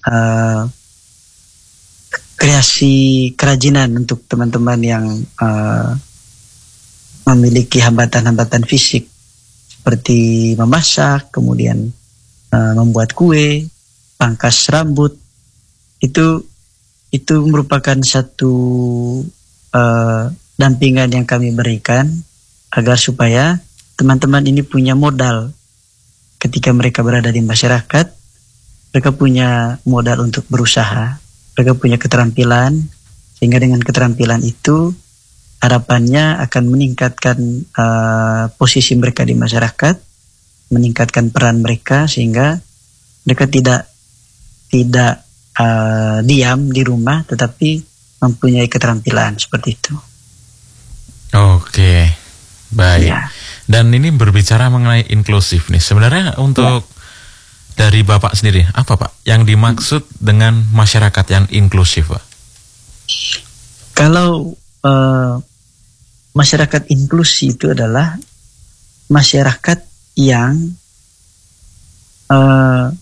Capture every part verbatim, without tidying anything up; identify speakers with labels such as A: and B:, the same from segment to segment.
A: uh, kreasi kerajinan untuk teman-teman yang uh, memiliki hambatan-hambatan fisik seperti memasak, kemudian uh, membuat kue, pangkas rambut. Itu itu merupakan satu uh, dampingan yang kami berikan agar supaya teman-teman ini punya modal ketika mereka berada di masyarakat. Mereka punya modal untuk berusaha, mereka punya keterampilan, sehingga dengan keterampilan itu harapannya akan meningkatkan uh, posisi mereka di masyarakat, meningkatkan peran mereka sehingga mereka tidak tidak uh, diam di rumah, tetapi mempunyai keterampilan seperti itu.
B: Oke, baik.
A: Ya.
B: Dan ini berbicara mengenai inklusif nih. Sebenarnya untuk ya. Dari Bapak sendiri, apa Pak yang dimaksud dengan masyarakat yang inklusif, Pak?
A: Kalau uh, masyarakat inklusi itu adalah masyarakat yang uh,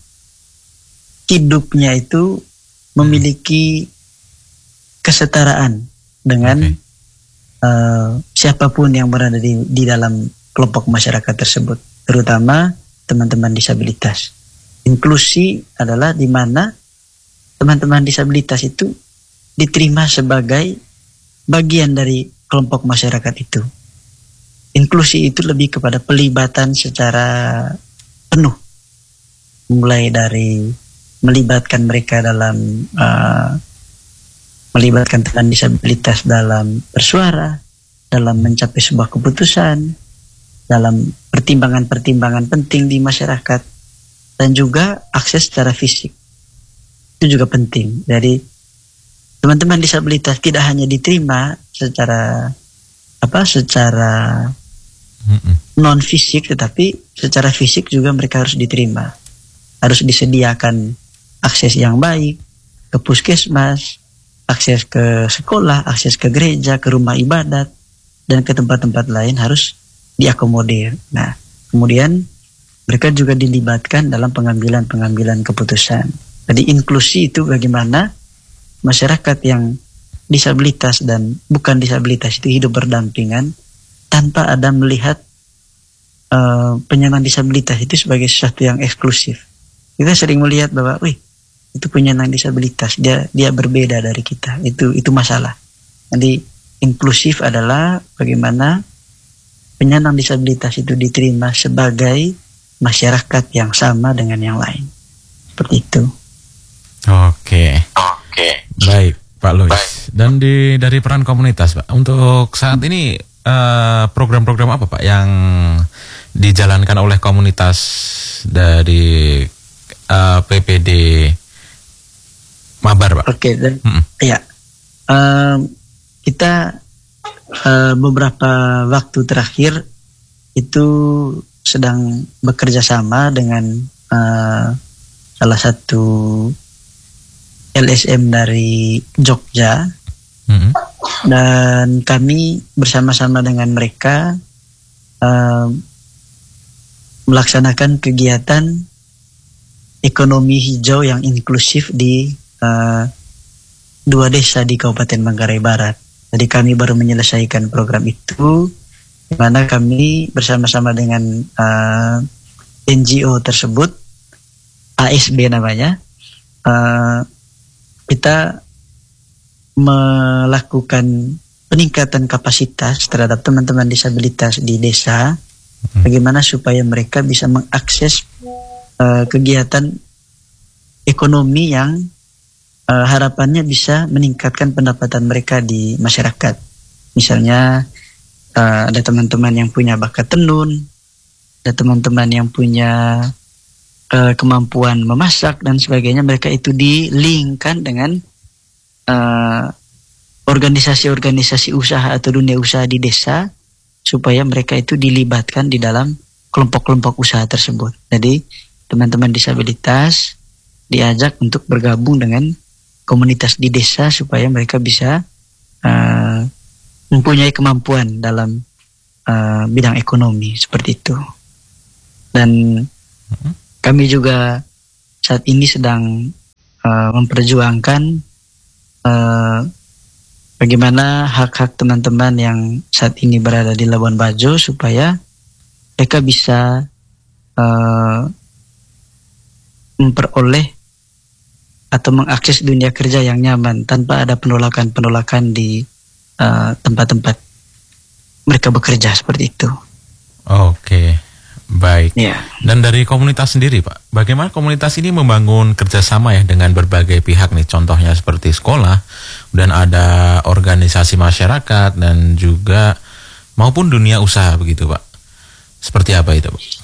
A: hidupnya itu memiliki kesetaraan dengan okay. uh, siapapun yang berada di, di dalam kelompok masyarakat tersebut, terutama teman-teman disabilitas. Inklusi adalah di mana teman-teman disabilitas itu diterima sebagai bagian dari kelompok masyarakat itu. Inklusi itu lebih kepada pelibatan secara penuh, mulai dari melibatkan mereka dalam uh, melibatkan teman disabilitas dalam bersuara, dalam mencapai sebuah keputusan, dalam pertimbangan-pertimbangan penting di masyarakat, dan juga akses secara fisik. Itu juga penting. Jadi teman-teman disabilitas tidak hanya diterima secara apa secara non fisik, tetapi secara fisik juga mereka harus diterima. Harus disediakan akses yang baik ke puskesmas, akses ke sekolah, akses ke gereja, ke rumah ibadat, dan ke tempat-tempat lain harus diakomodir. Nah, kemudian mereka juga dilibatkan dalam pengambilan-pengambilan keputusan. Jadi inklusi itu bagaimana masyarakat yang disabilitas dan bukan disabilitas itu hidup berdampingan tanpa ada melihat uh, penyandang disabilitas itu sebagai sesuatu yang eksklusif. Kita sering melihat bahwa, wih, itu penyandang disabilitas, dia dia berbeda dari kita. Itu itu masalah. Jadi inklusif adalah bagaimana penyandang disabilitas itu diterima sebagai masyarakat yang sama dengan yang lain. Seperti itu.
B: Oke. Oke. Baik, Pak Louis. Dan di dari peran komunitas, Pak, untuk saat ini uh, program-program apa, Pak, yang dijalankan oleh komunitas dari uh, P P D Mabar, Pak?
A: Oke, dan
B: mm-hmm.
A: ya um, kita uh, beberapa waktu terakhir itu sedang bekerja sama dengan uh, salah satu L S M dari Jogja, mm-hmm. dan kami bersama-sama dengan mereka uh, melaksanakan kegiatan ekonomi hijau yang inklusif di uh, dua desa di Kabupaten Manggarai Barat. Jadi kami baru menyelesaikan program itu, di mana kami bersama-sama dengan uh, N G O tersebut, A S B namanya, uh, kita melakukan peningkatan kapasitas terhadap teman-teman disabilitas di desa, bagaimana supaya mereka bisa mengakses uh, kegiatan ekonomi yang uh, harapannya bisa meningkatkan pendapatan mereka di masyarakat. Misalnya Uh, ada teman-teman yang punya bakat tenun, ada teman-teman yang punya uh, kemampuan memasak dan sebagainya. Mereka itu di-linkkan dengan uh, organisasi-organisasi usaha atau dunia usaha di desa, supaya mereka itu dilibatkan di dalam kelompok-kelompok usaha tersebut. Jadi teman-teman disabilitas diajak untuk bergabung dengan komunitas di desa supaya mereka bisa uh, mempunyai kemampuan dalam uh, bidang ekonomi seperti itu. Dan kami juga saat ini sedang uh, memperjuangkan uh, bagaimana hak-hak teman-teman yang saat ini berada di Labuan Bajo supaya mereka bisa uh, memperoleh atau mengakses dunia kerja yang nyaman tanpa ada penolakan-penolakan di uh, tempat-tempat mereka bekerja seperti itu.
B: Oke, baik.
A: Ya.
B: Dan dari komunitas sendiri, Pak, bagaimana komunitas ini membangun kerjasama ya dengan berbagai pihak nih, contohnya seperti sekolah, dan ada organisasi masyarakat dan juga maupun dunia usaha begitu, Pak. Seperti apa itu, Pak?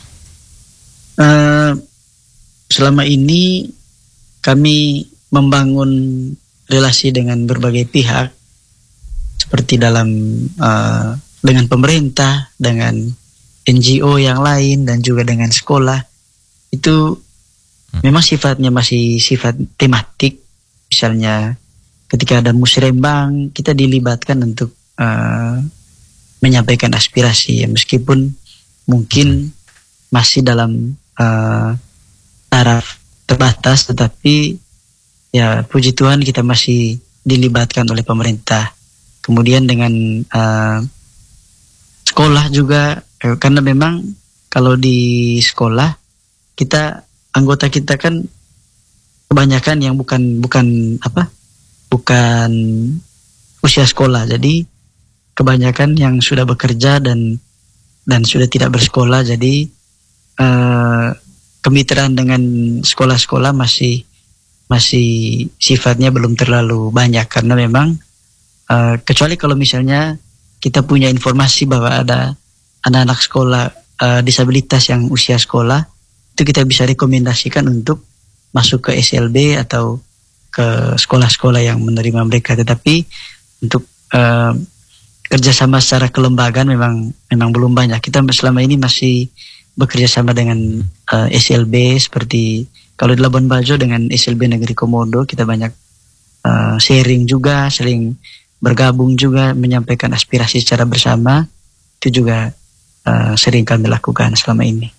A: Uh, selama ini kami membangun relasi dengan berbagai pihak seperti dalam uh, dengan pemerintah, dengan N G O yang lain dan juga dengan sekolah. Itu hmm. memang sifatnya masih sifat tematik. Misalnya ketika ada musrembang, kita dilibatkan untuk uh, menyampaikan aspirasi ya, meskipun mungkin masih dalam uh, taraf terbatas, tetapi ya puji Tuhan kita masih dilibatkan oleh pemerintah. Kemudian dengan uh, sekolah juga, eh, karena memang kalau di sekolah kita anggota kita kan kebanyakan yang bukan bukan apa bukan usia sekolah, jadi kebanyakan yang sudah bekerja dan dan sudah tidak bersekolah, jadi uh, kemitraan dengan sekolah-sekolah masih masih sifatnya belum terlalu banyak, karena memang uh, kecuali kalau misalnya kita punya informasi bahwa ada anak-anak sekolah uh, disabilitas yang usia sekolah, itu kita bisa rekomendasikan untuk masuk ke S L B atau ke sekolah-sekolah yang menerima mereka. Tetapi untuk uh, kerjasama secara kelembagaan memang memang belum banyak. Kita selama ini masih bekerja sama dengan uh, S L B, seperti kalau di Labuan Bajo dengan S L B Negeri Komodo kita banyak uh, sharing juga, sering bergabung juga, menyampaikan aspirasi secara bersama. Itu juga uh, sering kami lakukan selama ini.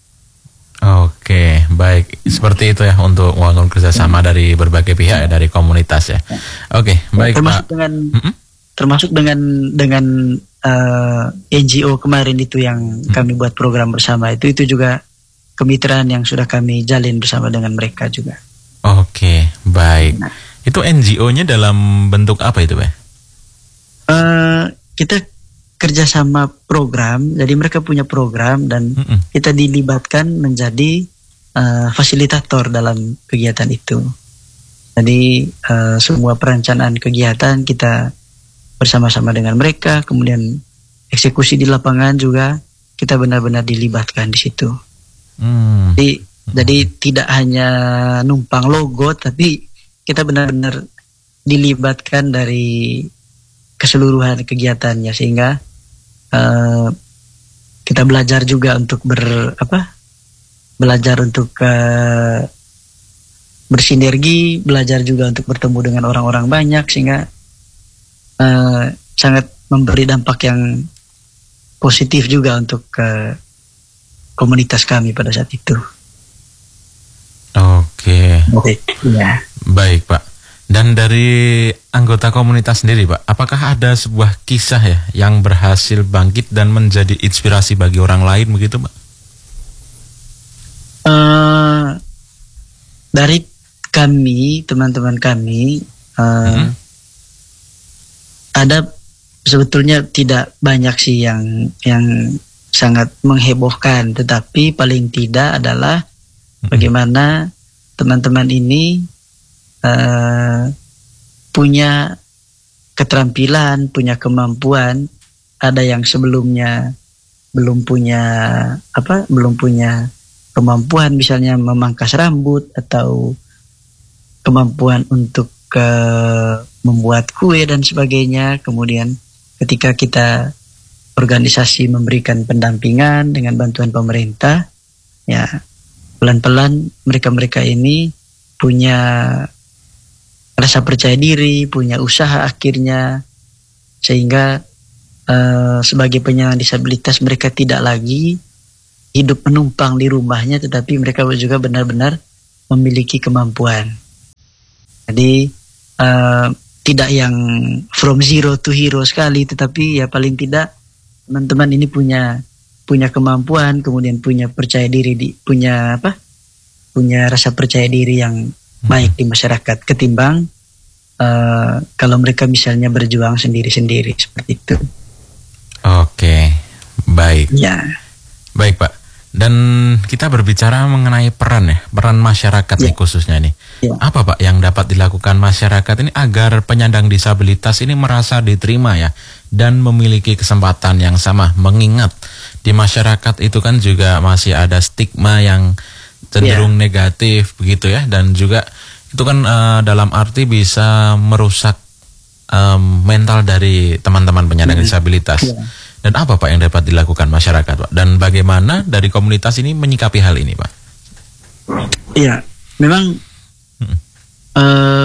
B: Oke, baik. Seperti itu ya untuk membangun kerjasama ya. Dari berbagai pihak ya, dari komunitas ya. Oke, baik,
A: termasuk
B: Pak.
A: Dengan,
B: mm-hmm.
A: termasuk dengan dengan uh, N G O kemarin itu yang mm. kami buat program bersama, itu itu juga kemitraan yang sudah kami jalin bersama dengan mereka juga.
B: Oke, baik. Nah. Itu N G O-nya dalam bentuk apa itu, Pak?
A: Uh, kita kerjasama program, jadi mereka punya program dan mm-mm. kita dilibatkan menjadi uh, fasilitator dalam kegiatan itu. Jadi uh, semua perencanaan kegiatan kita bersama-sama dengan mereka, kemudian eksekusi di lapangan juga kita benar-benar dilibatkan di situ. Mm. Jadi, mm. jadi tidak hanya numpang logo, tapi kita benar-benar dilibatkan dari keseluruhan kegiatannya, sehingga uh, kita belajar juga untuk ber apa belajar untuk uh, bersinergi, belajar juga untuk bertemu dengan orang-orang banyak, sehingga uh, sangat memberi dampak yang positif juga untuk uh, komunitas kami pada saat itu.
B: Oke.
A: Oke. Ya.
B: Baik, Pak. Dan dari anggota komunitas sendiri, Pak, apakah ada sebuah kisah ya yang berhasil bangkit dan menjadi inspirasi bagi orang lain begitu, Pak?
A: Uh, dari kami, teman-teman kami, uh, hmm. ada sebetulnya tidak banyak sih yang yang sangat menghebohkan, tetapi paling tidak adalah hmm. bagaimana teman-teman ini Uh, punya keterampilan, punya kemampuan. Ada yang sebelumnya belum punya apa, belum punya kemampuan, misalnya memangkas rambut atau kemampuan untuk uh, membuat kue dan sebagainya. Kemudian ketika kita organisasi memberikan pendampingan dengan bantuan pemerintah, ya pelan-pelan mereka-mereka ini punya rasa percaya diri, punya usaha akhirnya, sehingga uh, sebagai penyandang disabilitas mereka tidak lagi hidup menumpang di rumahnya, tetapi mereka juga benar-benar memiliki kemampuan. Jadi uh, tidak yang from zero to hero sekali, tetapi ya paling tidak teman-teman ini punya punya kemampuan, kemudian punya percaya diri, di, punya apa? Punya rasa percaya diri yang baik di masyarakat ketimbang uh, kalau mereka misalnya berjuang sendiri-sendiri seperti itu.
B: Oke, baik.
A: Ya.
B: Baik Pak. Dan kita berbicara mengenai peran ya, peran masyarakat
A: Ya.
B: nih khususnya nih.
A: Ya.
B: Apa Pak yang dapat dilakukan masyarakat ini agar penyandang disabilitas ini merasa diterima ya dan memiliki kesempatan yang sama? Mengingat di masyarakat itu kan juga masih ada stigma yang cenderung
A: Ya.
B: negatif begitu ya, dan juga itu kan uh, dalam arti bisa merusak um, mental dari teman-teman penyandang
A: Hmm.
B: disabilitas.
A: Ya.
B: Dan apa Pak yang dapat dilakukan masyarakat Pak? Dan bagaimana dari komunitas ini menyikapi hal ini Pak?
A: Iya, memang
B: Hmm.
A: eh,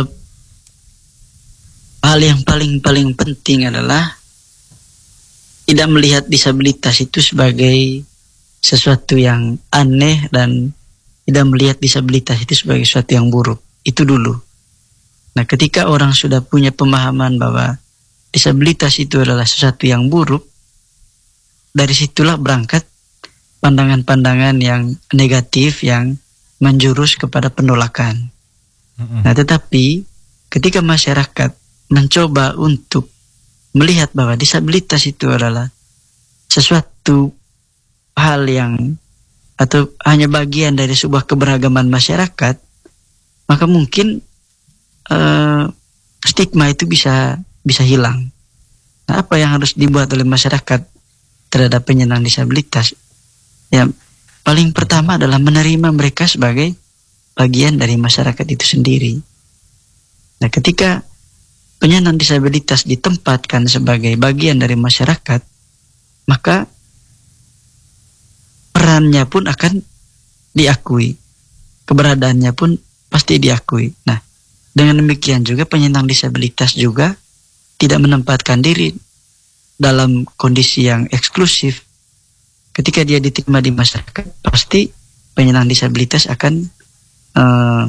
A: hal yang paling-paling penting adalah tidak melihat disabilitas itu sebagai sesuatu yang aneh dan tidak melihat disabilitas itu sebagai sesuatu yang buruk. Itu dulu. Nah, ketika orang sudah punya pemahaman bahwa disabilitas itu adalah sesuatu yang buruk, dari situlah berangkat pandangan-pandangan yang negatif yang menjurus kepada penolakan.
B: Mm-mm.
A: Nah, tetapi ketika masyarakat mencoba untuk melihat bahwa disabilitas itu adalah sesuatu hal yang atau hanya bagian dari sebuah keberagaman masyarakat, maka mungkin uh, stigma itu bisa bisa hilang. Nah, apa yang harus dibuat oleh masyarakat terhadap penyandang disabilitas? Ya, paling pertama adalah menerima mereka sebagai bagian dari masyarakat itu sendiri. Nah, ketika penyandang disabilitas ditempatkan sebagai bagian dari masyarakat, maka perannya pun akan diakui, keberadaannya pun pasti diakui. Nah, dengan demikian juga penyandang disabilitas juga tidak menempatkan diri dalam kondisi yang eksklusif. Ketika dia diterima di masyarakat, pasti penyandang disabilitas akan uh,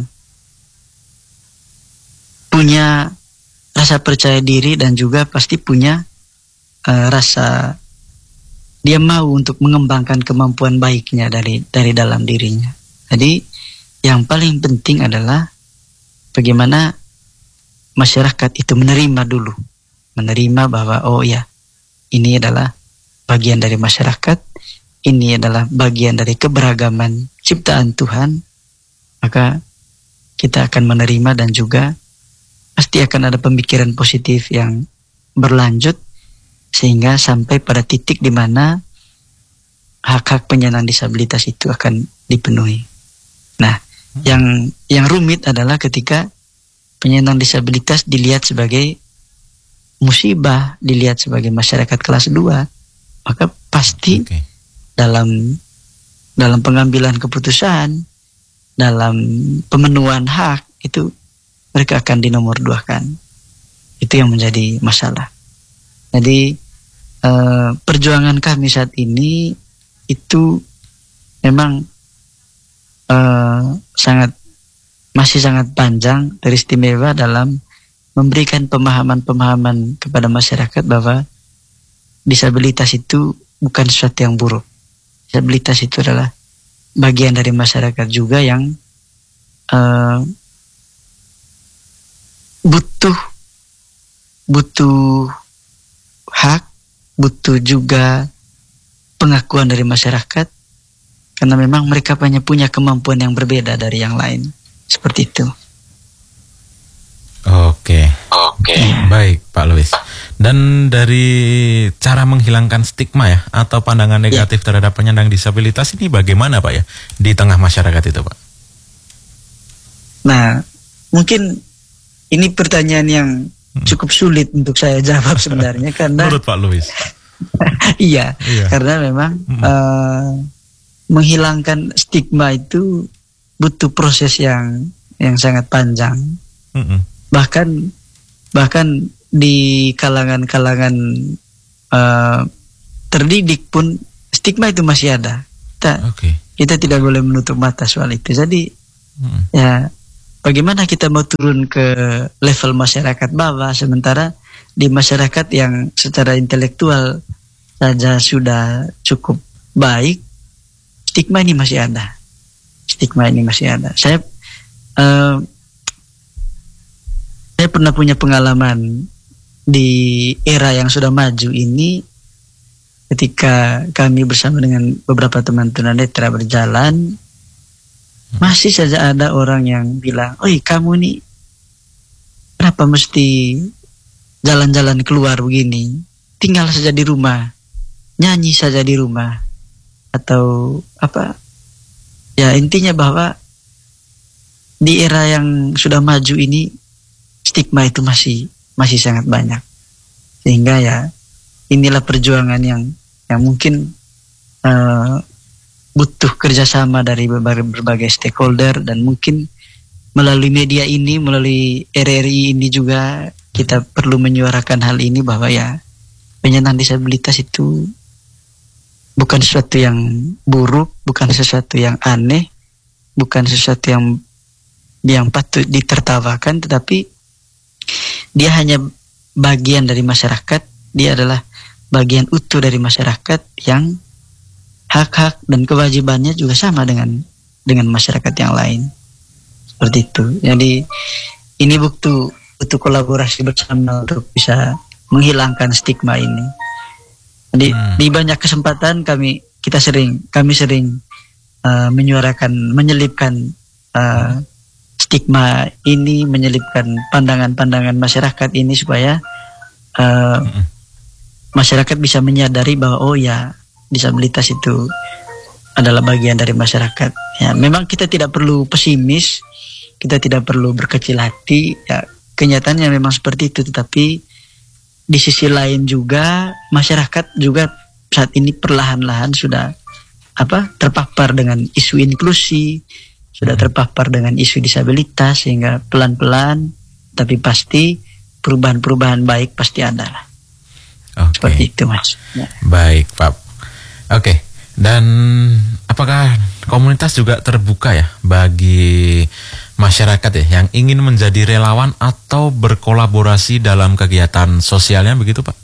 A: punya rasa percaya diri dan juga pasti punya uh, rasa dia mau untuk mengembangkan kemampuan baiknya dari dari dalam dirinya. Jadi yang paling penting adalah bagaimana masyarakat itu menerima dulu, menerima bahwa oh ya, ini adalah bagian dari masyarakat, ini adalah bagian dari keberagaman ciptaan Tuhan, maka kita akan menerima dan juga pasti akan ada pemikiran positif yang berlanjut sehingga sampai pada titik di mana hak-hak penyandang disabilitas itu akan dipenuhi. Nah, yang yang rumit adalah ketika penyandang disabilitas dilihat sebagai musibah, dilihat sebagai masyarakat kelas dua, maka pasti
B: okay.
A: dalam dalam pengambilan keputusan, dalam pemenuhan hak itu mereka akan dinomorduakan. Itu yang menjadi masalah. Jadi eh, perjuangan kami saat ini itu memang eh, sangat masih sangat panjang dan istimewa dalam memberikan pemahaman-pemahaman kepada masyarakat bahwa disabilitas itu bukan sesuatu yang buruk. Disabilitas itu adalah bagian dari masyarakat juga yang uh, butuh butuh hak, butuh juga pengakuan dari masyarakat karena memang mereka hanya punya kemampuan yang berbeda dari yang lain. Seperti itu.
B: Oke, oke, baik Pak Louis. Dan dari cara menghilangkan stigma ya atau pandangan negatif ya. terhadap penyandang disabilitas ini bagaimana Pak ya di tengah masyarakat itu Pak?
A: Nah, mungkin ini pertanyaan yang cukup sulit untuk saya jawab sebenarnya karena
B: menurut Pak Louis.
A: iya,
B: iya,
A: karena memang hmm. uh, menghilangkan stigma itu butuh proses yang yang sangat panjang. Hmm. Bahkan bahkan di kalangan-kalangan uh, terdidik pun stigma itu masih ada. Kita,
B: okay.
A: kita tidak boleh menutup mata soal itu. Jadi hmm. ya bagaimana kita mau turun ke level masyarakat bawah sementara di masyarakat yang secara intelektual saja sudah cukup baik, stigma ini masih ada. Stigma ini masih ada. Saya uh, saya pernah punya pengalaman di era yang sudah maju ini, ketika kami bersama dengan beberapa teman tunanetra berjalan, masih saja ada orang yang bilang, "Oi, kamu nih kenapa mesti jalan-jalan keluar begini? Tinggal saja di rumah, nyanyi saja di rumah." Atau apa? Ya, intinya bahwa di era yang sudah maju ini stigma itu masih masih sangat banyak. Sehingga ya inilah perjuangan yang yang mungkin uh, butuh kerjasama dari berbagai, berbagai stakeholder, dan mungkin melalui media ini, melalui R R I ini juga kita perlu menyuarakan hal ini bahwa ya penyandang disabilitas itu bukan sesuatu yang buruk, bukan sesuatu yang aneh, bukan sesuatu yang yang patut ditertawakan, tetapi dia hanya bagian dari masyarakat. Dia adalah bagian utuh dari masyarakat yang hak-hak dan kewajibannya juga sama dengan dengan masyarakat yang lain. Seperti itu. Jadi ini butuh butuh kolaborasi bersama untuk bisa menghilangkan stigma ini. Di, hmm. di banyak kesempatan kami kita sering kami sering uh, menyuarakan, menyelipkan uh, stigma ini, menyelipkan pandangan-pandangan masyarakat ini supaya uh, hmm. masyarakat bisa menyadari bahwa oh ya, disabilitas itu adalah bagian dari masyarakat. Ya, memang kita tidak perlu pesimis, kita tidak perlu berkecil hati. Ya, kenyataannya memang seperti itu, tetapi di sisi lain juga masyarakat juga saat ini perlahan-lahan sudah apa terpapar dengan isu inklusi, sudah terpapar dengan isu disabilitas, sehingga pelan-pelan tapi pasti perubahan-perubahan baik pasti ada lah.
B: Okay.
A: Seperti itu, Mas. Ya.
B: Baik, Pak. Oke. Okay. Dan apakah komunitas juga terbuka ya bagi masyarakat ya yang ingin menjadi relawan atau berkolaborasi dalam kegiatan sosialnya, begitu Pak?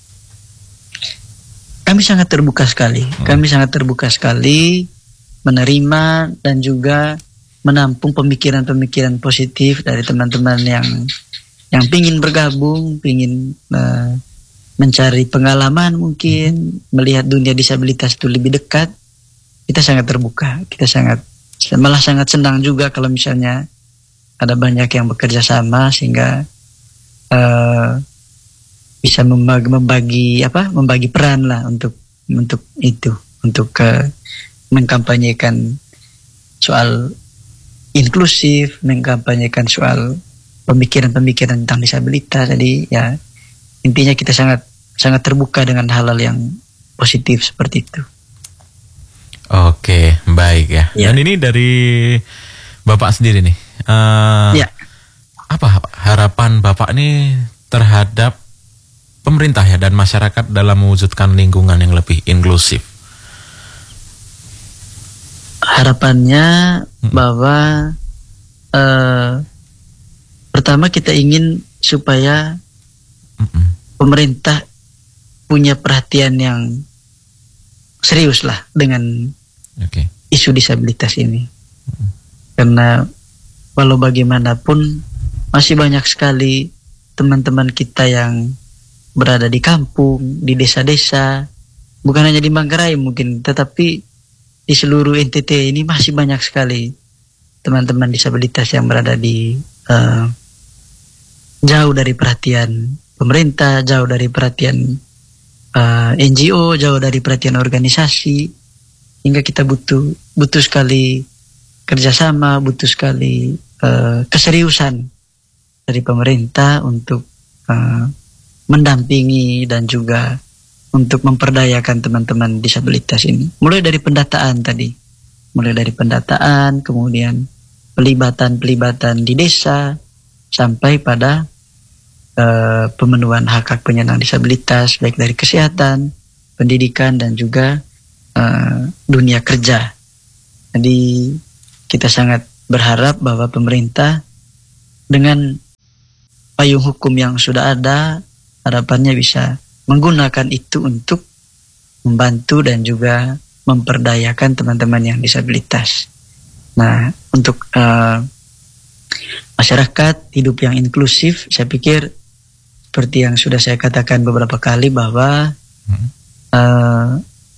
A: Kami sangat terbuka sekali. Hmm. Kami sangat terbuka sekali menerima dan juga menampung pemikiran-pemikiran positif dari teman-teman yang yang pingin bergabung, pingin uh, mencari pengalaman mungkin, melihat dunia disabilitas itu lebih dekat. Kita sangat terbuka. Kita sangat malah sangat senang juga kalau misalnya ada banyak yang bekerja sama sehingga uh, bisa membagi, membagi apa membagi peran lah untuk untuk itu untuk uh, mengkampanyekan soal inklusif, mengkampanyekan soal pemikiran-pemikiran tentang disabilitas. Jadi ya intinya kita sangat sangat terbuka dengan hal-hal yang positif seperti itu.
B: Oke, baik ya.
A: Ya.
B: Dan ini dari Bapak sendiri nih. Uh,
A: ya.
B: Apa harapan Bapak nih terhadap pemerintah ya dan masyarakat dalam mewujudkan lingkungan yang lebih inklusif?
A: Harapannya hmm. bahwa uh, pertama kita ingin supaya hmm. pemerintah punya perhatian yang serius lah dengan okay. isu disabilitas ini. Hmm. Karena walau bagaimanapun masih banyak sekali teman-teman kita yang berada di kampung, di desa-desa, bukan hanya di Manggarai mungkin, tetapi di seluruh N T T ini masih banyak sekali teman-teman disabilitas yang berada di uh, jauh dari perhatian pemerintah, jauh dari perhatian uh, N G O, jauh dari perhatian organisasi, hingga kita butuh butuh sekali kerjasama, butuh sekali uh, keseriusan dari pemerintah untuk uh, mendampingi dan juga untuk memperdayakan teman-teman disabilitas ini. Mulai dari pendataan tadi, mulai dari pendataan, kemudian pelibatan-pelibatan di desa, sampai pada uh, pemenuhan hak-hak penyandang disabilitas, baik dari kesehatan, pendidikan, dan juga uh, dunia kerja. Jadi kita sangat berharap bahwa pemerintah dengan payung hukum yang sudah ada, harapannya bisa menggunakan itu untuk membantu dan juga memperdayakan teman-teman yang disabilitas. Nah, untuk uh, masyarakat hidup yang inklusif, saya pikir seperti yang sudah saya katakan beberapa kali bahwa hmm. uh,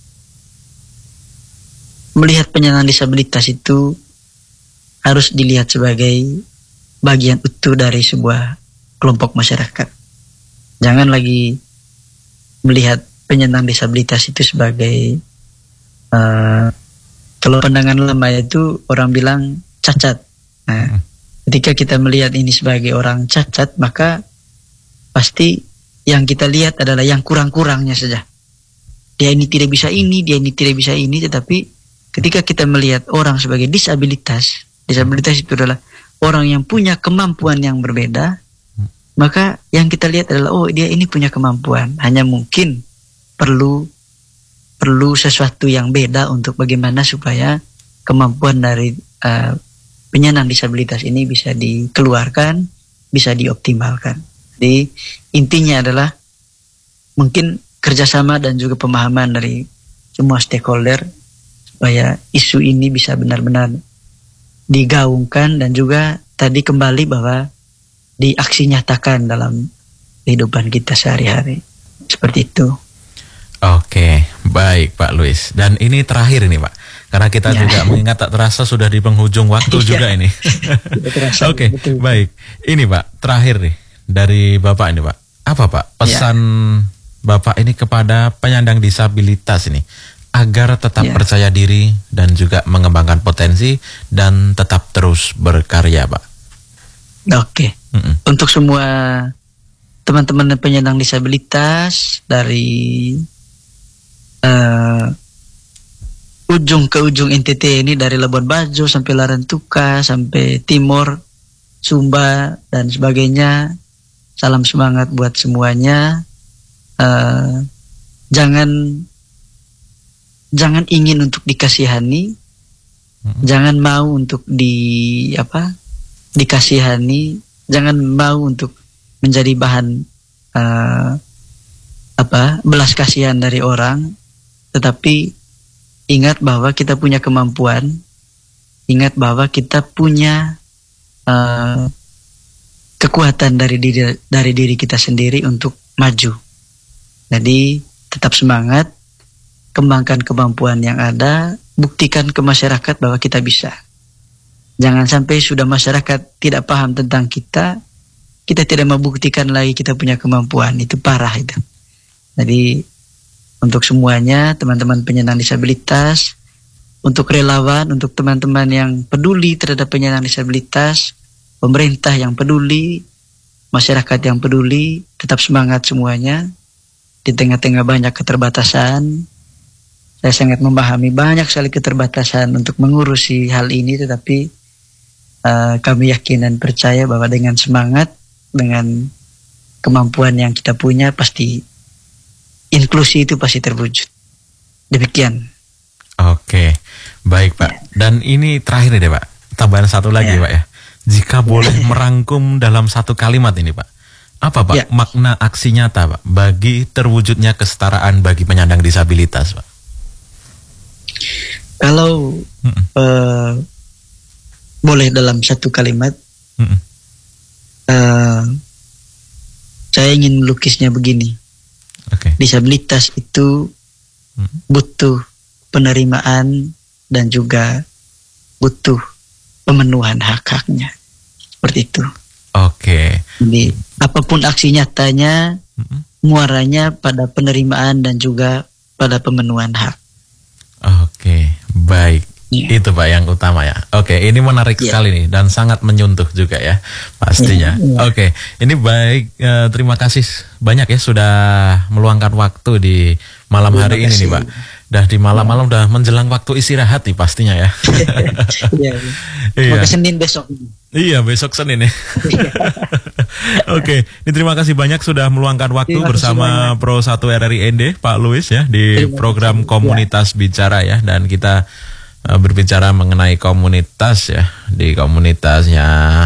A: melihat penyandang disabilitas itu harus dilihat sebagai bagian utuh dari sebuah kelompok masyarakat. Jangan lagi melihat penyandang disabilitas itu sebagai uh, kalau pandangan lama itu orang bilang cacat. Nah, ketika kita melihat ini sebagai orang cacat, maka pasti yang kita lihat adalah yang kurang-kurangnya saja. Dia ini tidak bisa ini, dia ini tidak bisa ini, tetapi ketika kita melihat orang sebagai disabilitas, disabilitas itu adalah orang yang punya kemampuan yang berbeda, maka yang kita lihat adalah, oh dia ini punya kemampuan, hanya mungkin perlu perlu sesuatu yang beda untuk bagaimana supaya kemampuan dari uh, penyandang disabilitas ini bisa dikeluarkan, bisa dioptimalkan. Jadi intinya adalah mungkin kerjasama dan juga pemahaman dari semua stakeholder supaya isu ini bisa benar-benar digaungkan dan juga tadi kembali bahwa diaksi nyatakan dalam kehidupan kita sehari-hari. Seperti itu.
B: Oke, baik Pak Luis. Dan ini terakhir ini Pak, karena kita ya. juga mengingat tak terasa sudah di penghujung waktu juga ini. Oke, baik. Ini Pak, terakhir nih dari Bapak ini Pak. Apa Pak pesan ya. Bapak ini kepada penyandang disabilitas ini agar tetap ya. percaya diri dan juga mengembangkan potensi dan tetap terus berkarya Pak?
A: Oke, mm-mm. Untuk semua teman-teman penyandang disabilitas dari Uh, ujung ke ujung N T T ini, dari Labuan Bajo sampai Larantuka sampai Timor, Sumba dan sebagainya. Salam semangat buat semuanya. Uh, jangan jangan ingin untuk dikasihani, hmm. jangan mau untuk di apa dikasihani, jangan mau untuk menjadi bahan uh, apa belas kasihan dari orang. Tetapi ingat bahwa kita punya kemampuan, ingat bahwa kita punya uh, kekuatan dari diri dari diri kita sendiri untuk maju. Jadi tetap semangat, kembangkan kemampuan yang ada, buktikan ke masyarakat bahwa kita bisa. Jangan sampai sudah masyarakat tidak paham tentang kita, kita tidak membuktikan lagi kita punya kemampuan. Itu parah itu. Jadi untuk semuanya, teman-teman penyandang disabilitas, untuk relawan, untuk teman-teman yang peduli terhadap penyandang disabilitas, pemerintah yang peduli, masyarakat yang peduli, tetap semangat semuanya. Di tengah-tengah banyak keterbatasan, saya sangat memahami banyak sekali keterbatasan untuk mengurusi hal ini, tetapi uh, kami yakin dan percaya bahwa dengan semangat, dengan kemampuan yang kita punya, pasti inklusi itu pasti terwujud. Demikian.
B: Oke, baik Pak. Dan ini terakhir deh Pak, tambahan satu lagi ya. Pak ya. Jika boleh merangkum dalam satu kalimat ini Pak, apa Pak ya. makna aksi nyata Pak bagi terwujudnya kesetaraan bagi penyandang disabilitas Pak?
A: Kalau uh, boleh dalam satu kalimat, uh, saya ingin melukisnya begini. Okay. Disabilitas itu hmm. butuh penerimaan dan juga butuh pemenuhan hak-haknya. Seperti itu.
B: Oke. Okay.
A: Jadi apapun aksi nyatanya, hmm. muaranya pada penerimaan dan juga pada pemenuhan hak.
B: Oke, okay. Baik. Yeah. Itu Pak yang utama ya. Oke, okay, ini menarik yeah. sekali nih dan sangat menyentuh juga ya pastinya. Yeah, yeah. Oke, okay. Ini baik. Uh, terima kasih banyak ya sudah meluangkan waktu di malam terima hari kasih. ini nih Pak. Dah di malam-malam udah menjelang waktu istirahat nih pastinya ya. Iya. Iya.
A: Senin besok.
B: Iya besok Senin ya. Oke, okay. Ini terima kasih banyak sudah meluangkan waktu terima bersama Pro satu R R I N D Pak Luis ya di terima program kasih. Komunitas ya. Bicara ya, dan kita uh, berbicara mengenai komunitas ya, di komunitasnya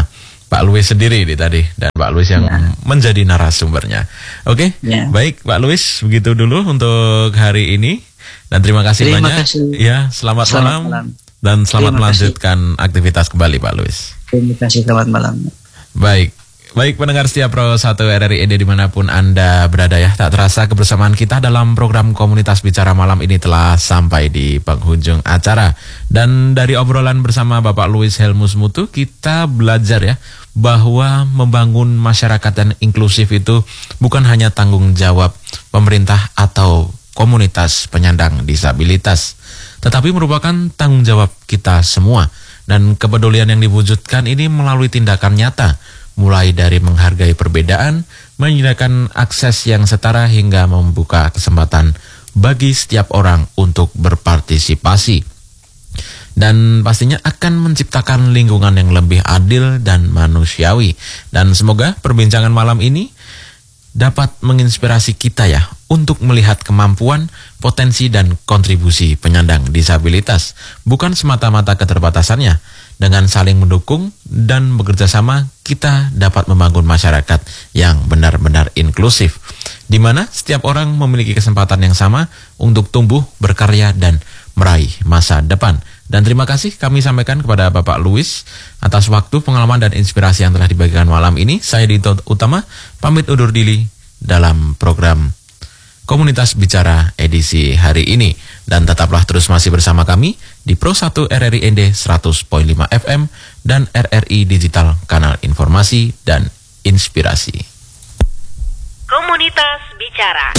B: Pak Luis sendiri nih tadi, dan Pak Luis yang ya. menjadi narasumbernya. Oke, ya. Baik Pak Luis, begitu dulu untuk hari ini, dan terima kasih terima banyak. Kasih. Ya, selamat, selamat malam, malam dan selamat terima melanjutkan kasih. aktivitas kembali Pak Luis.
A: Terima kasih, selamat malam.
B: Baik. Baik pendengar setia Pro satu R R I E D dimanapun Anda berada ya, tak terasa kebersamaan kita dalam program Komunitas Bicara malam ini telah sampai di penghujung acara. Dan dari obrolan bersama Bapak Luis Helmus Mutu, kita belajar ya bahwa membangun masyarakat yang inklusif itu bukan hanya tanggung jawab pemerintah atau komunitas penyandang disabilitas, tetapi merupakan tanggung jawab kita semua. Dan kepedulian yang diwujudkan ini melalui tindakan nyata, mulai dari menghargai perbedaan, menyediakan akses yang setara hingga membuka kesempatan bagi setiap orang untuk berpartisipasi. Dan pastinya akan menciptakan lingkungan yang lebih adil dan manusiawi. Dan semoga perbincangan malam ini dapat menginspirasi kita ya untuk melihat kemampuan, potensi dan kontribusi penyandang disabilitas, bukan semata-mata keterbatasannya. Dengan saling mendukung dan bekerja sama, kita dapat membangun masyarakat yang benar-benar inklusif, di mana setiap orang memiliki kesempatan yang sama untuk tumbuh, berkarya, dan meraih masa depan. Dan terima kasih kami sampaikan kepada Bapak Luis atas waktu, pengalaman, dan inspirasi yang telah dibagikan malam ini. Saya Dito Utama, pamit undur diri dalam program Komunitas Bicara edisi hari ini. Dan tetaplah terus masih bersama kami di Pro satu R R I E D seratus koma lima F M dan R R I Digital, kanal informasi dan inspirasi.
C: Komunitas Bicara.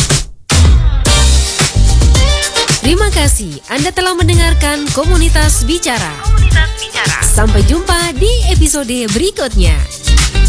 D: Terima kasih Anda telah mendengarkan Komunitas Bicara.
C: Komunitas Bicara.
D: Sampai jumpa di episode berikutnya.